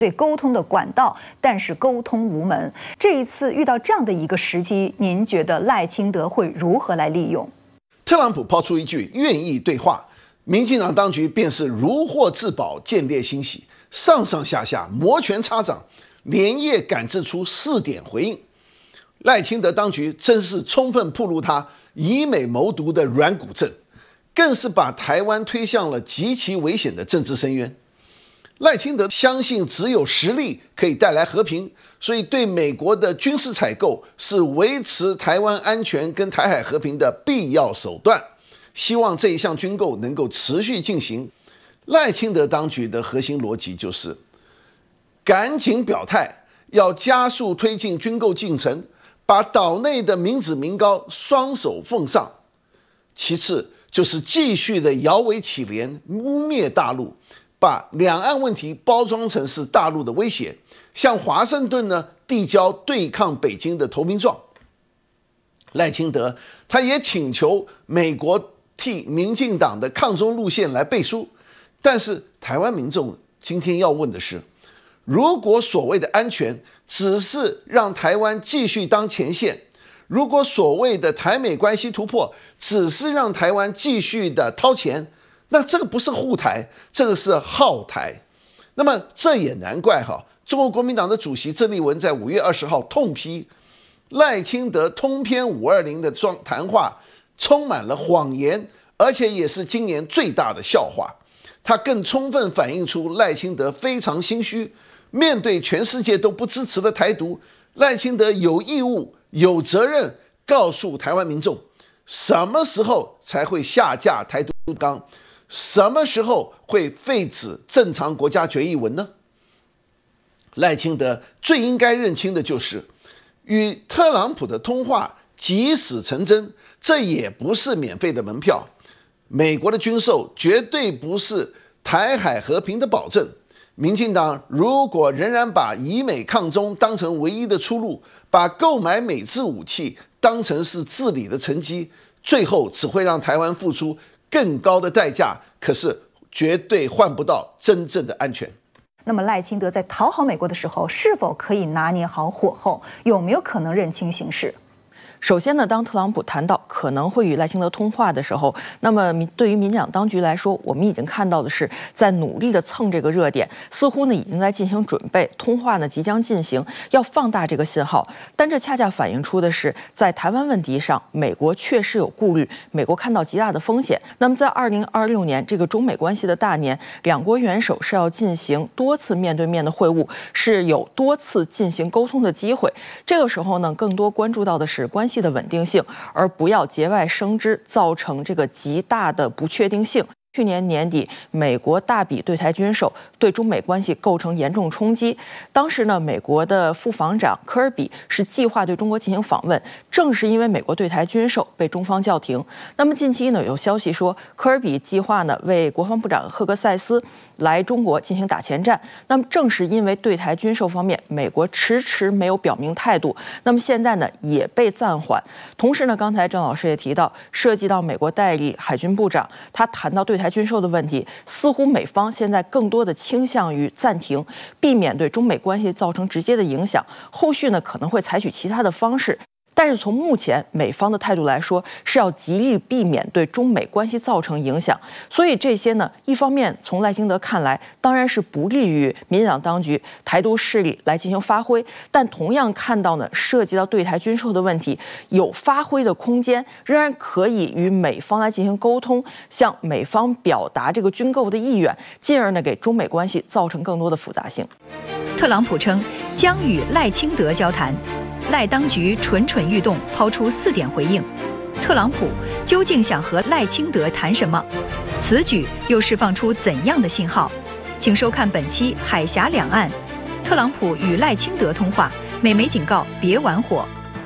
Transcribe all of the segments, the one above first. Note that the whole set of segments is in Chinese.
对沟通的管道，但是沟通无门。这一次遇到这样的一个时机，您觉得赖清德会如何来利用？ 特朗普抛出一句愿意对话，民进党当局便是如获至宝，见猎欣喜，上上下下摩拳擦掌，连夜赶制出4点回应。赖清德当局真是充分暴露他以美谋独的软骨症，更是把台湾推向了极其危险的政治深渊。赖清德相信只有实力可以带来和平，所以对美国的军事采购是维持台湾安全跟台海和平的必要手段，希望这一项军购能够持续进行。赖清德当局的核心逻辑就是赶紧表态，要加速推进军购进程，把岛内的民脂民膏双手奉上。其次就是继续的摇尾乞怜，污蔑大陆，把两岸问题包装成是大陆的威胁，向华盛顿呢递交对抗北京的投名状。赖清德他也请求美国替民进党的抗中路线来背书，但是台湾民众今天要问的是，如果所谓的安全只是让台湾继续当前线，如果所谓的台美关系突破只是让台湾继续的掏钱，那这个不是护台，这个是耗台。那么这也难怪中国国民党的主席郑丽文在5月20号痛批赖清德通篇520的谈话充满了谎言，而且也是今年最大的笑话。他更充分反映出赖清德非常心虚，面对全世界都不支持的台独，赖清德有义务有责任告诉台湾民众，什么时候才会下架台独纲，什么时候会废止正常国家决议文呢？赖清德最应该认清的就是，与特朗普的通话即使成真，这也不是免费的门票。美国的军售绝对不是台海和平的保证。民进党如果仍然把以美抗中当成唯一的出路，把购买美制武器当成是治理的成绩，最后只会让台湾付出更高的代价，可是绝对换不到真正的安全。 那么赖清德在讨好美国的时候，是否可以拿捏好火候？有没有可能认清形势？ 首先呢，当特朗普谈到可能会与赖清德通话的时候，那么对于民进党当局来说，我们已经看到的是在努力的蹭这个热点，似乎呢已经在进行准备，通话呢即将进行，要放大这个信号。但这恰恰反映出的是，在台湾问题上，美国确实有顾虑，美国看到极大的风险。那么在2026年这个中美关系的大年，两国元首是要进行多次面对面的会晤，是有多次进行沟通的机会。这个时候呢，更多关注到的是关系的稳定性，而不要节外生枝，造成这个极大的不确定性。去年年底，美国大笔对台军售对中美关系构成严重冲击。当时呢，美国的副防长科尔比是计划对中国进行访问，正是因为美国对台军售被中方叫停。那么近期呢，有消息说科尔比计划呢为国防部长赫格塞斯来中国进行打前站。那么正是因为对台军售方面，美国迟迟没有表明态度，那么现在呢也被暂缓。同时呢，刚才郑老师也提到，涉及到美国代理海军部长，他谈到对台军售的问题，似乎美方现在更多的倾向于暂停，避免对中美关系造成直接的影响。后续呢可能会采取其他的方式。但是从目前美方的态度来说，是要极力避免对中美关系造成影响。所以这些呢，一方面从赖清德看来，当然是不利于民进党当局台独势力来进行发挥，但同样看到呢，涉及到对台军售的问题，有发挥的空间，仍然可以与美方来进行沟通，向美方表达这个军购的意愿，进而呢给中美关系造成更多的复杂性。 特朗普称将与赖清德交谈。赖当局蠢蠢欲动，抛出4点回应。特朗普究竟想和赖清德谈什么？此举又释放出怎样的信号？请收看本期《海峡两岸》，特朗普与赖清德通话，美媒警告别玩火。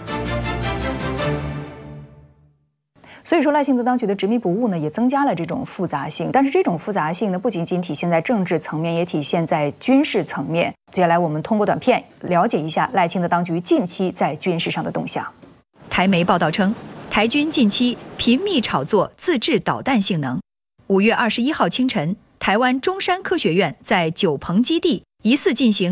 所以说，赖清德当局的执迷不悟呢，也增加了这种复杂性。但是这种复杂性呢，不仅仅体现在政治层面，也体现在军事层面。接下来，我们通过短片了解一下赖清德当局近期在军事上的动向。 台媒报道称，台军近期频密炒作自制导弹性能。5月21号清晨，台湾中山科学院在九鹏基地疑似进行